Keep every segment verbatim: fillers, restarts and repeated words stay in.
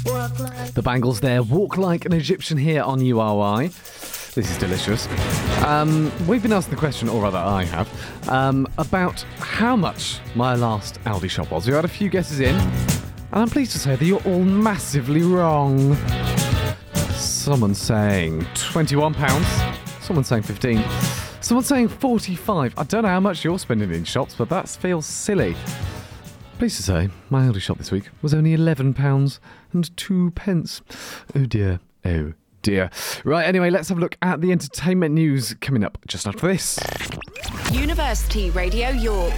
The Bangles there, Walk Like an Egyptian here on U R Y. This is delicious. Um, we've been asking the question, or rather I have, um, about how much my last Aldi shop was. We had a few guesses in, and I'm pleased to say that you're all massively wrong. Someone's saying twenty-one pounds, someone's saying fifteen, someone's saying forty-five. I don't know how much you're spending in shops, but that feels silly. Pleased to say, my Aldi shop this week was only eleven pounds and two pence. Oh dear, oh dear. Right, anyway, let's have a look at the entertainment news coming up just after this. University Radio York.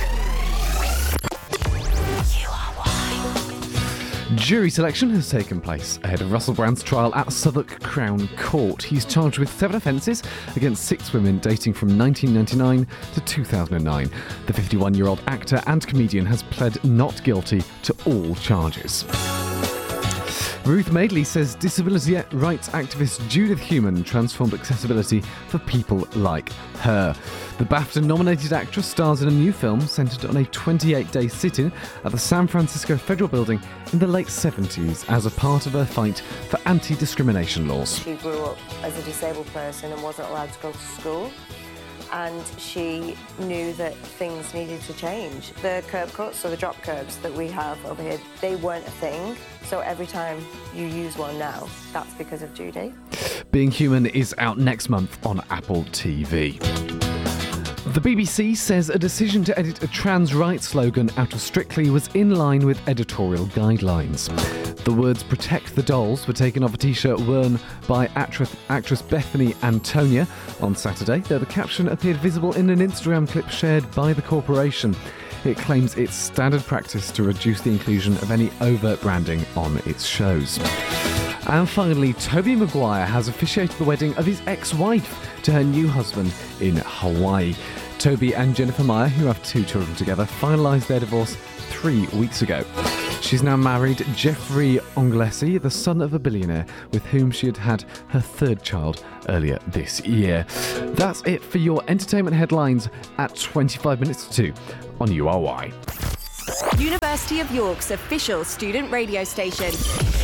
Jury selection has taken place ahead of Russell Brand's trial at Southwark Crown Court. He's charged with seven offences against six women dating from nineteen ninety-nine to two thousand nine. The fifty-one-year-old actor and comedian has pled not guilty to all charges. Ruth Madeley says disability rights activist Judith Heumann transformed accessibility for people like her. The BAFTA-nominated actress stars in a new film centred on a twenty-eight day sit-in at the San Francisco Federal Building in the late seventies as a part of her fight for anti-discrimination laws. She grew up as a disabled person and wasn't allowed to go to school. And she knew that things needed to change. The curb cuts, or the drop curbs that we have over here, they weren't a thing. So every time you use one now, that's because of Judy. Being Human is out next month on Apple T V. The B B C says a decision to edit a trans rights slogan out of Strictly was in line with editorial guidelines. The words "Protect the Dolls" were taken off a t-shirt worn by actress, actress Bethany Antonia on Saturday, though the caption appeared visible in an Instagram clip shared by the corporation. It claims it's standard practice to reduce the inclusion of any overt branding on its shows. And finally, Tobey Maguire has officiated the wedding of his ex-wife to her new husband in Hawaii. Toby and Jennifer Meyer, who have two children together, finalised their divorce three weeks ago. She's now married Jeffrey Onglesi, the son of a billionaire, with whom she had had her third child earlier this year. That's it for your entertainment headlines at twenty-five minutes to two on U R Y. University of York's official student radio station.